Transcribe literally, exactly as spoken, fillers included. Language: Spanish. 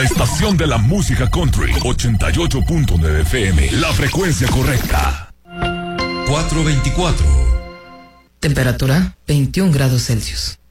estación de la música country, ochenta y ocho punto nueve F M, la frecuencia correcta. cuatro veinticuatro. Temperatura veintiún grados Celsius.